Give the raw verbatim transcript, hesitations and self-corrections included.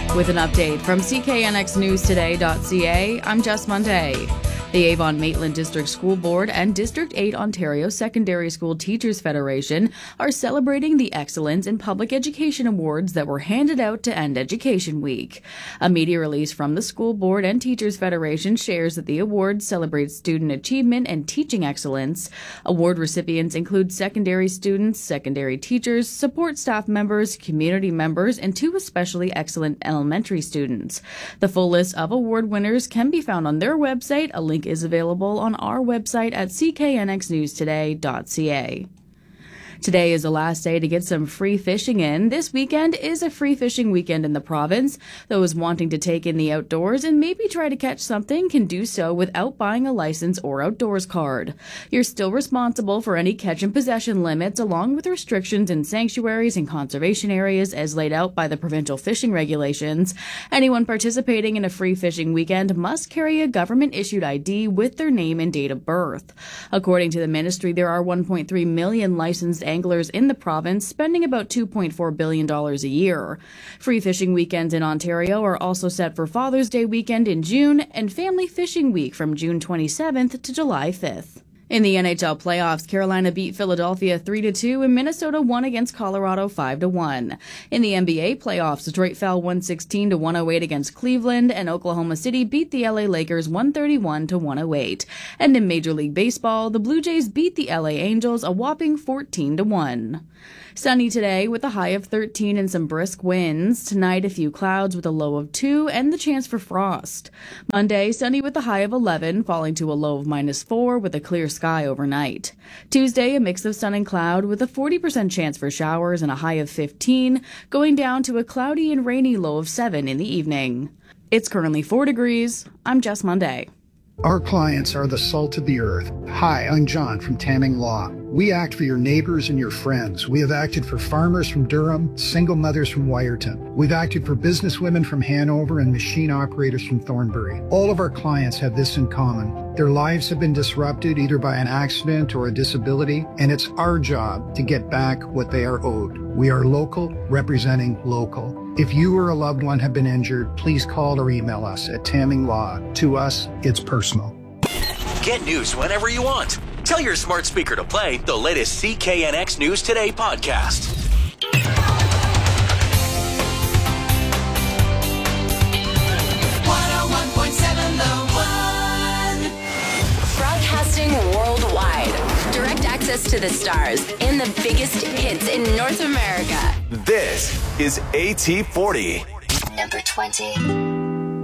With an update from C K N X News Today dot C A, I'm Jess Monday. The Avon-Maitland District School Board and District eight Ontario Secondary School Teachers Federation are celebrating the Excellence in Public Education Awards that were handed out to end Education Week. A media release from the School Board and Teachers Federation shares that the awards celebrate student achievement and teaching excellence. Award recipients include secondary students, secondary teachers, support staff members, community members, and two especially excellent elementary students. The full list of award winners can be found on their website. A link is available on our website at C K N X News Today dot C A. Today is the last day to get some free fishing in. This weekend is a free fishing weekend in the province. Those wanting to take in the outdoors and maybe try to catch something can do so without buying a license or outdoors card. You're still responsible for any catch and possession limits along with restrictions in sanctuaries and conservation areas as laid out by the provincial fishing regulations. Anyone participating in a free fishing weekend must carry a government-issued I D with their name and date of birth. According to the ministry, there are one point three million licensed anglers in the province, spending about two point four billion dollars a year. Free fishing weekends in Ontario are also set for Father's Day weekend in June and Family Fishing Week from June twenty-seventh to July fifth. In the N H L playoffs, Carolina beat Philadelphia three to two and Minnesota won against Colorado five to one. In the N B A playoffs, Detroit fell one sixteen to one oh eight against Cleveland and Oklahoma City beat the L A Lakers one thirty-one to one oh eight. And in Major League Baseball, the Blue Jays beat the L A Angels a whopping fourteen to one. Sunny today with a high of thirteen and some brisk winds. Tonight, a few clouds with a low of two and the chance for frost. Monday, sunny with a high of eleven, falling to a low of minus four with a clear sky overnight. Tuesday, a mix of sun and cloud with a forty percent chance for showers and a high of fifteen, going down to a cloudy and rainy low of seven in the evening. It's currently four degrees. I'm Jess Monday. Our clients are the salt of the earth. Hi, I'm John from Tamming Law. We act for your neighbors and your friends. We have acted for farmers from Durham, single mothers from Wyerton. We've acted for businesswomen from Hanover and machine operators from Thornbury. All of our clients have this in common. Their lives have been disrupted either by an accident or a disability, and it's our job to get back what they are owed. We are local, representing local. If you or a loved one have been injured, please call or email us at Tamming Law. To us, it's personal. Get news whenever you want. Tell your smart speaker to play the latest C K N X News Today podcast. one oh one point seven The One. Broadcasting worldwide. Direct access to the stars and the biggest hits in North America. This is A T forty. Number twenty.